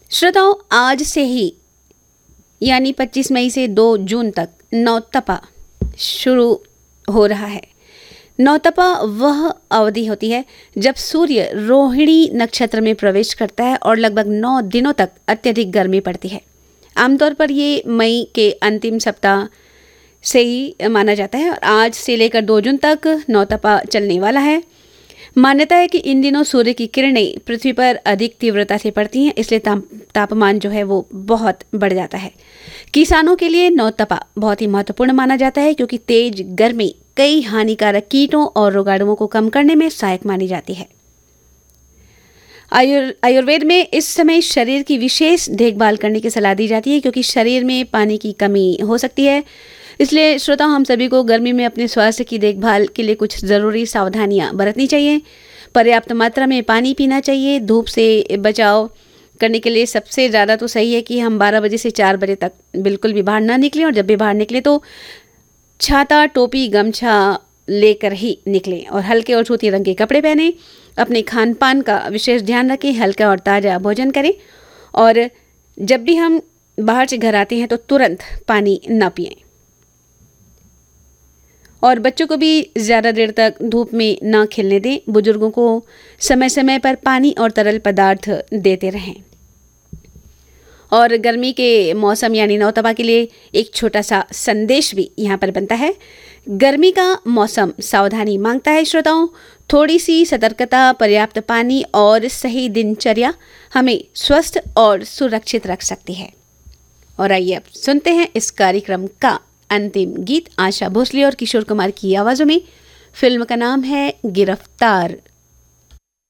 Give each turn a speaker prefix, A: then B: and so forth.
A: श्रोताओं, आज से ही यानी 25 मई से 2 जून तक नौतपा शुरू हो रहा है। नौतपा वह अवधि होती है जब सूर्य रोहिणी नक्षत्र में प्रवेश करता है और लगभग 9 दिनों तक अत्यधिक गर्मी पड़ती है। आमतौर पर ये मई के अंतिम सप्ताह से ही माना जाता है और आज से लेकर 2 जून तक नौतपा चलने वाला है। मान्यता है कि इन दिनों सूर्य की किरणें पृथ्वी पर अधिक तीव्रता से पड़ती हैं, इसलिए तापमान जो है वो बहुत बढ़ जाता है। किसानों के लिए नौतपा बहुत ही महत्वपूर्ण माना जाता है क्योंकि तेज गर्मी कई हानिकारक कीटों और रोगाणुओं को कम करने में सहायक मानी जाती है। आयुर्वेद में इस समय शरीर की विशेष देखभाल करने की सलाह दी जाती है क्योंकि शरीर में पानी की कमी हो सकती है। इसलिए श्रोताओं, हम सभी को गर्मी में अपने स्वास्थ्य की देखभाल के लिए कुछ ज़रूरी सावधानियां बरतनी चाहिए। पर्याप्त मात्रा में पानी पीना चाहिए। धूप से बचाव करने के लिए सबसे ज़्यादा तो सही है कि हम 12 बजे से 4 बजे तक बिल्कुल भी बाहर ना निकलें और जब भी बाहर निकलें तो छाता, टोपी, गमछा लेकर ही निकलें और हल्के और सूती रंग के कपड़े पहनें। अपने खान पान का विशेष ध्यान रखें, हल्का और ताज़ा भोजन करें और जब भी हम बाहर से घर आते हैं तो तुरंत पानी न पिएं। और बच्चों को भी ज़्यादा देर तक धूप में ना खेलने दें। बुजुर्गों को समय समय पर पानी और तरल पदार्थ देते रहें। और गर्मी के मौसम यानी नौतपा के लिए एक छोटा सा संदेश भी यहाँ पर बनता है। गर्मी का मौसम सावधानी मांगता है श्रोताओं। थोड़ी सी सतर्कता, पर्याप्त पानी और सही दिनचर्या हमें स्वस्थ और सुरक्षित रख सकती है। और आइए अब सुनते हैं इस कार्यक्रम का अंतिम गीत आशा भोसले और किशोर कुमार की आवाज़ों में। फिल्म का नाम है गिरफ्तार।